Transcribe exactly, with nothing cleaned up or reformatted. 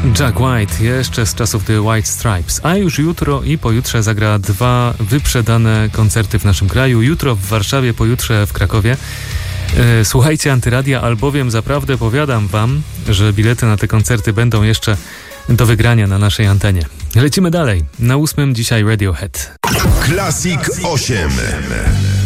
Jack White jeszcze z czasów The White Stripes, a już jutro i pojutrze zagra dwa wyprzedane koncerty w naszym kraju. Jutro w Warszawie, pojutrze w Krakowie. E, słuchajcie Antyradia, albowiem zaprawdę powiadam wam, że bilety na te koncerty będą jeszcze do wygrania na naszej antenie. Lecimy dalej. Na ósmym dzisiaj Radiohead. Classic osiem.